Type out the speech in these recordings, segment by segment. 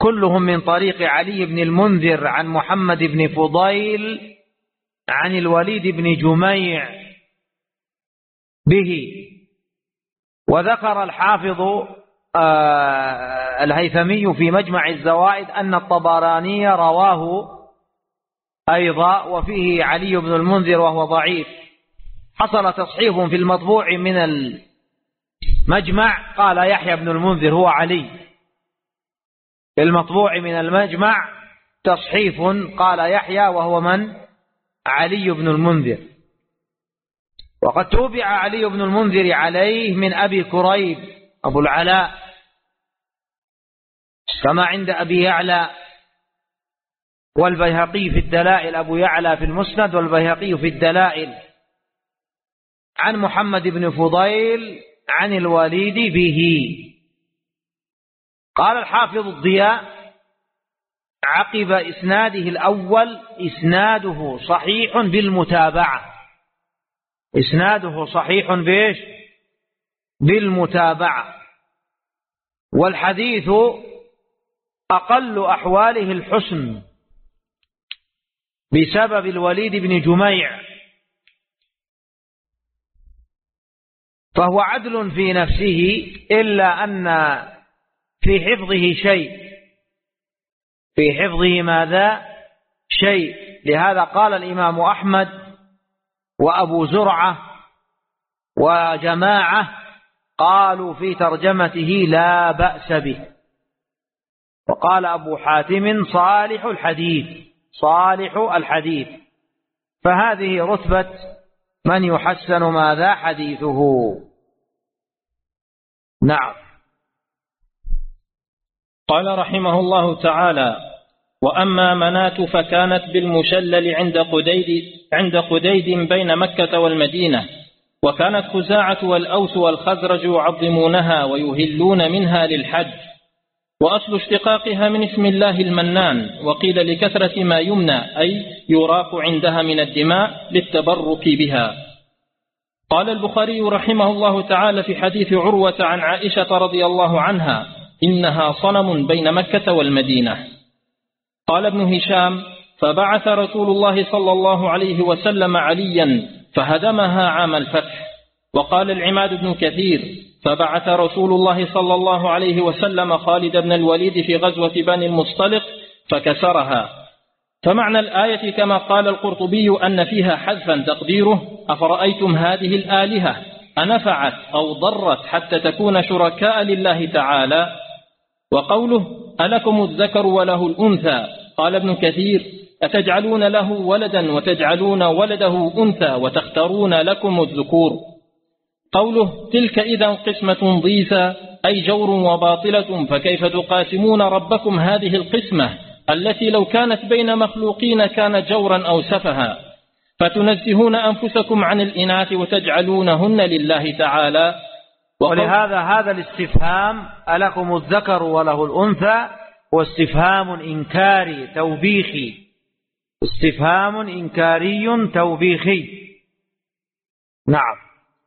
كلهم من طريق علي بن المنذر عن محمد بن فضيل عن الوليد بن جميع به. وذكر الحافظ الهيثمي في مجمع الزوائد أن الطبراني رواه أيضا وفيه علي بن المنذر وهو ضعيف. حصل تصحيف في المطبوع من المجمع، قال يحيى بن المنذر هو علي. في المطبوع من المجمع تصحيف قال يحيى وهو من؟ علي بن المنذر. وقد توبع علي بن المنذر عليه من أبي كريب أبو العلاء كما عند أبي يعلى والبيهقي في الدلائل، أبو يعلى في المسند والبيهقي في الدلائل، عن محمد بن فضيل عن الوليد به. قال الحافظ الضياء عقب إسناده الأول: إسناده صحيح بالمتابعة. إسناده صحيح بإيش؟ بالمتابعة. والحديث أقل أحواله الحسن بسبب الوليد بن جميع، فهو عدل في نفسه إلا أن في حفظه شيء، في حفظه ماذا؟ شيء. لهذا قال الإمام أحمد وأبو زرعة وجماعة قالوا في ترجمته لا بأس به. وقال أبو حاتم صالح الحديث، صالح الحديث. فهذه رتبة من يحسن ماذا؟ حديثه. نعم. قال رحمه الله تعالى: وأما مناة فكانت بالمشلل عند قديد بين مكة والمدينة، وكانت خزاعة والأوس والخزرج يعظمونها ويهلون منها للحج. وأصل اشتقاقها من اسم الله المنان، وقيل لكثرة ما يمنى أي يراق عندها من الدماء للتبرك بها. قال البخاري رحمه الله تعالى في حديث عروة عن عائشة رضي الله عنها: إنها صنم بين مكة والمدينة. قال ابن هشام: فبعث رسول الله صلى الله عليه وسلم عليا فهدمها عام الفتح. وقال العماد بن كثير: فبعث رسول الله صلى الله عليه وسلم خالد بن الوليد في غزوة بني المصطلق فكسرها. فمعنى الآية كما قال القرطبي أن فيها حذفا تقديره: أفرأيتم هذه الآلهة أنفعت أو ضرت حتى تكون شركاء لله تعالى. وقوله: ألكم الذكر وله الأنثى، قال ابن كثير: أتجعلون له ولدا وتجعلون ولده أنثى وتختارون لكم الذكور. قوله: تلك إذا قسمة ضيزى، أي جور وباطلة، فكيف تقاسمون ربكم هذه القسمة التي لو كانت بين مخلوقين كانت جورا أو سفها، فتنزهون أنفسكم عن الإناث وتجعلونهن لله تعالى. ولهذا هذا الاستفهام ألكم الذكر وله الأنثى واستفهام إنكاري توبيخي، استفهام إنكاري توبيخي. نعم.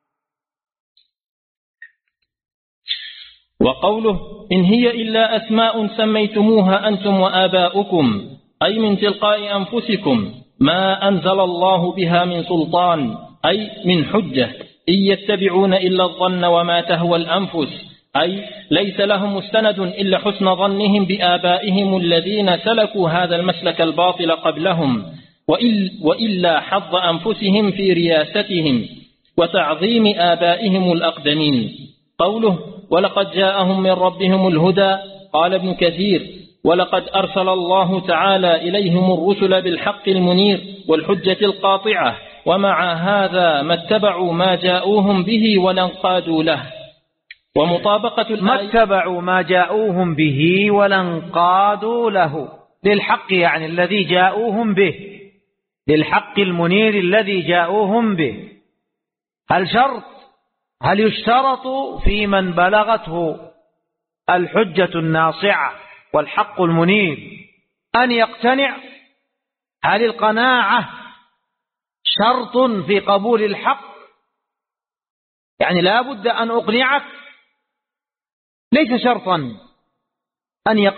وقوله: إن هي إلا أسماء سميتموها أنتم وآباؤكم، أي من تلقاء أنفسكم، ما أنزل الله بها من سلطان، أي من حجة، إن يتبعون إلا الظن وما تهوى الأنفس، أي ليس لهم مستند إلا حسن ظنهم بآبائهم الذين سلكوا هذا المسلك الباطل قبلهم، وإلا حظ أنفسهم في رياستهم وتعظيم آبائهم الأقدمين. قوله: ولقد جاءهم من ربهم الهدى، قال ابن كثير: ولقد أرسل الله تعالى إليهم الرسل بالحق المنير والحجة القاطعة، ومع هذا ما اتبعوا ما جاءوهم به ولا انقادوا له. ومطابقة ما اتبعوا ما جاءوهم به ولا انقادوا له، للحق يعني الذي جاءوهم به، للحق المنير الذي جاءوهم به. هل يشترط في من بلغته الحجة الناصعة والحق المنير أن يقتنع؟ هل القناعة شرط في قبول الحق؟ يعني لا بد أن أقنعك؟ ليس شرطا أن